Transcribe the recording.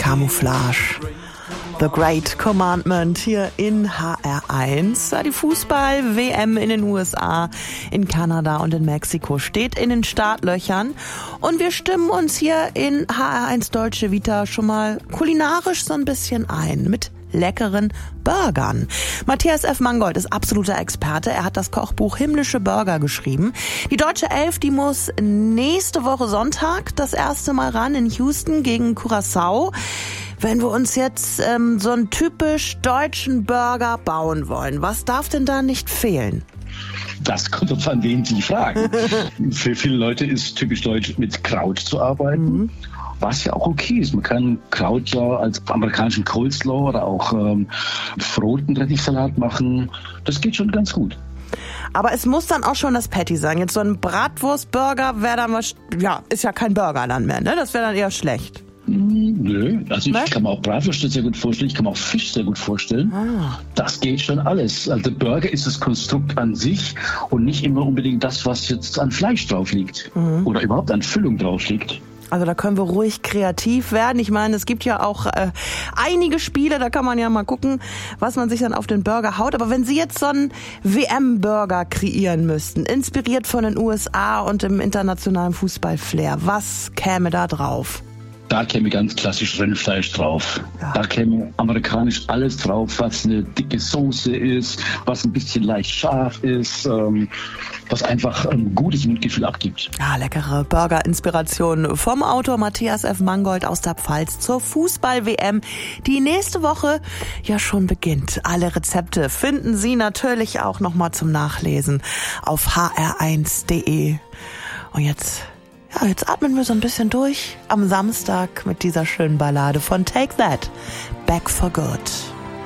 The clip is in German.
Camouflage. The Great Commandment hier in HR1. Die Fußball-WM in den USA, in Kanada und in Mexiko steht in den Startlöchern. Und wir stimmen uns hier in HR1 Deutsche Vita schon mal kulinarisch so ein bisschen ein mit leckeren Burgern. Matthias F. Mangold ist absoluter Experte. Er hat das Kochbuch Himmlische Burger geschrieben. Die deutsche Elf, die muss nächste Woche Sonntag das erste Mal ran in Houston gegen Curaçao. Wenn wir uns jetzt so einen typisch deutschen Burger bauen wollen, was darf denn da nicht fehlen? Das kommt auf an, wen Sie fragen. Für viele Leute ist typisch deutsch, mit Kraut zu arbeiten. Was ja auch okay ist. Man kann Kraut ja als amerikanischen Coleslaw oder auch roten Rettichsalat machen. Das geht schon ganz gut. Aber es muss dann auch schon das Patty sein. Jetzt so ein Bratwurstburger wäre dann ist ja kein Burger dann mehr, ne? Das wäre dann eher schlecht. Nö, also ich kann mir auch Bratwurst sehr gut vorstellen, ich kann mir auch Fisch sehr gut vorstellen. Das geht schon alles. Also der Burger ist das Konstrukt an sich und nicht immer unbedingt das, was jetzt an Fleisch drauf liegt oder überhaupt an Füllung drauf liegt. Also da können wir ruhig kreativ werden. Ich meine, es gibt ja auch einige Spiele, da kann man ja mal gucken, was man sich dann auf den Burger haut. Aber wenn Sie jetzt so einen WM-Burger kreieren müssten, inspiriert von den USA und dem internationalen Fußball-Flair, was käme da drauf? Da käme ganz klassisch Rindfleisch drauf. Ja. Da käme amerikanisch alles drauf, was eine dicke Soße ist, was ein bisschen leicht scharf ist, was einfach ein gutes Mundgefühl abgibt. Ja, leckere Burger-Inspiration vom Autor Matthias F. Mangold aus der Pfalz zur Fußball-WM, die nächste Woche ja schon beginnt. Alle Rezepte finden Sie natürlich auch nochmal zum Nachlesen auf hr1.de. Und jetzt atmen wir so ein bisschen durch am Samstag mit dieser schönen Ballade von Take That, Back for Good.